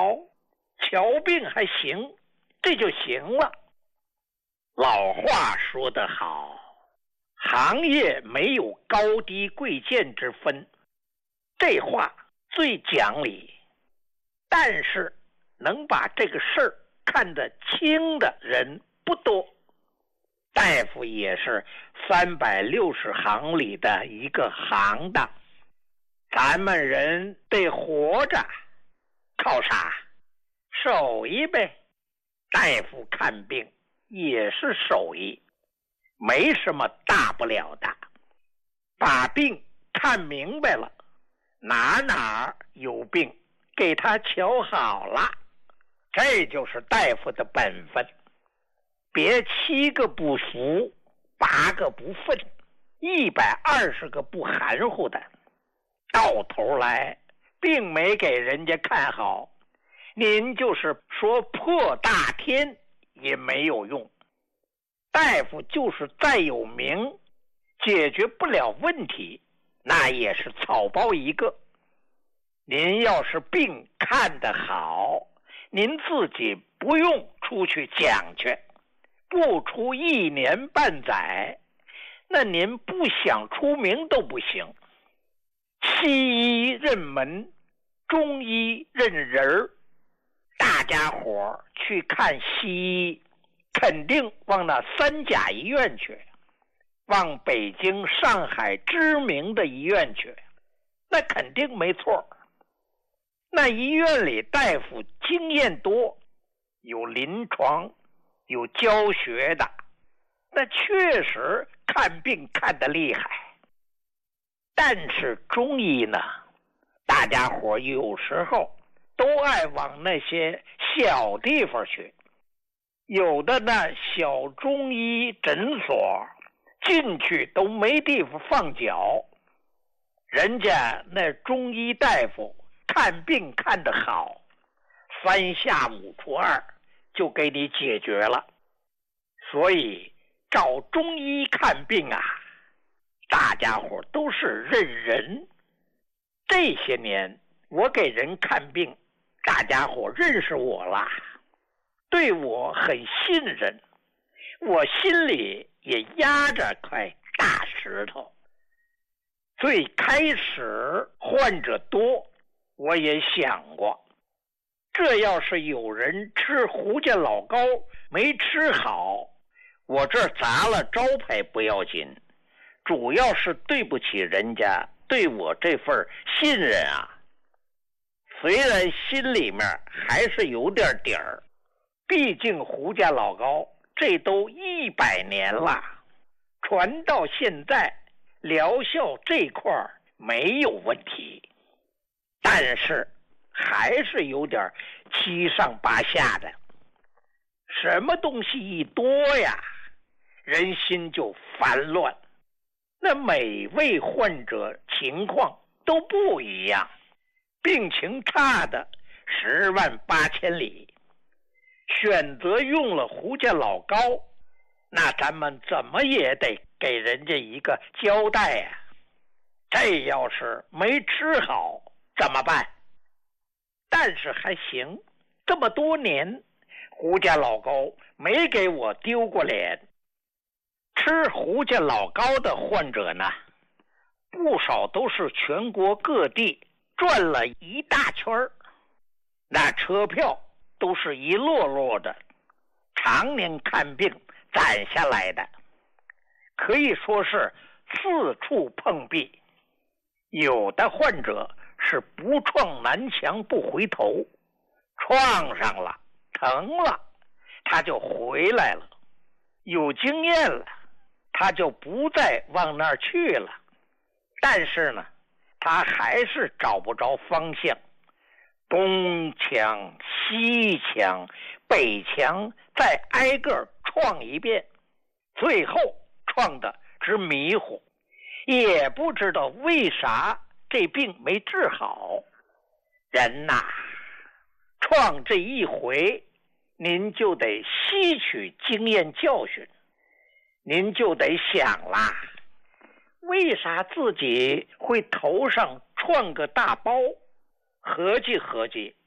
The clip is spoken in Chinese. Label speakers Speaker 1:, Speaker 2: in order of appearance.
Speaker 1: 好，瞧病还行，这就行了。老话说得好，行业没有高低贵贱之分，这话最讲理。但是能把这个事儿看得清的人不多。大夫也是360行里的一个行当，咱们人得活着，靠啥？手艺呗。大夫看病也是手艺，没什么大不了的。把病看明白了，哪有病，给他瞧好了，这就是大夫的本分。别7个不服，8个不忿，120个不含糊的，到头来并没给人家看好，您就是说破大天也没有用。大夫就是再有名，解决不了问题，那也是草包一个。您要是病看得好，您自己不用出去讲去，不出1年半载，那您不想出名都不行。西医认门，中医认人，大家伙去看西医，肯定往那3甲医院去，往北京、上海知名的医院去，那肯定没错。那医院里大夫经验多，有临床，有教学的，那确实看病看得厉害。但是中医呢，大家伙有时候都爱往那些小地方去，有的那小中医诊所进去都没地方放脚，人家那中医大夫看病看得好，3下5除2就给你解决了。所以找中医看病啊，大家伙都是认人。这些年我给人看病，大家伙认识我了，对我很信任，我心里也压着块大石头。最开始患者多，我也想过，这要是有人吃胡家老膏没吃好，我这砸了招牌不要紧，主要是对不起人家对我这份信任啊。虽然心里面还是有点底儿，毕竟胡家老膏这都100年了，传到现在疗效这块没有问题，但是还是有点七上八下的。什么东西一多呀，人心就烦乱。那每位患者情况都不一样，病情差的10万8千里，选择用了胡家老膏，那咱们怎么也得给人家一个交代呀。这要是没吃好怎么办？但是还行，这么多年胡家老膏没给我丢过脸。吃胡家老膏的患者呢，不少都是全国各地转了一大圈儿，那车票都是一摞摞的，常年看病攒下来的，可以说是四处碰壁。有的患者是不撞南墙不回头，撞上了疼了他就回来了，有经验了他就不再往那儿去了，但是呢他还是找不着方向，东墙西墙北墙再挨个撞一遍，最后撞的直迷糊，也不知道为啥这病没治好。人呐，撞这一回您就得吸取经验教训，您就得想啦，为啥自己会头上撞个大包？合计合计，